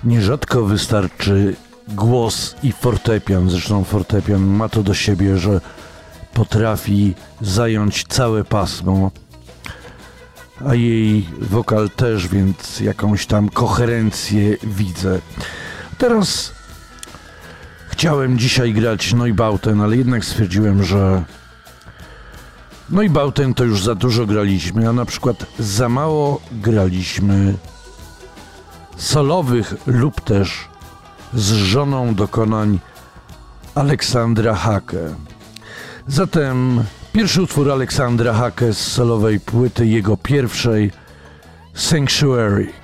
Nierzadko wystarczy głos i fortepian. Zresztą fortepian ma to do siebie, że potrafi zająć całe pasmo, a jej wokal też, więc jakąś tam koherencję widzę. Teraz chciałem dzisiaj grać Neubauten, ale jednak stwierdziłem, że Neubauten to już za dużo graliśmy, a na przykład za mało graliśmy solowych lub też z żoną dokonań Aleksandra Hake. Zatem pierwszy utwór Aleksandra Hake z solowej płyty, jego pierwszej, Sanctuary.